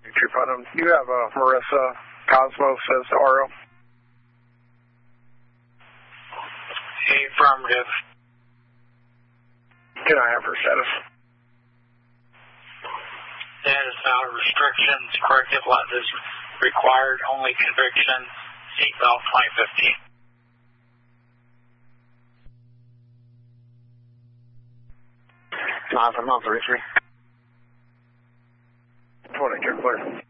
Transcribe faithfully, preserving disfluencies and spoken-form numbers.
Victory Putnam, do you have uh, Marissa Cosmos as the R O? Affirmative. Can I have her status? Status out restrictions, corrective lenses required, only conviction, seatbelt twenty fifteen. Miles, I'm on for Richard. twenty, you're clear.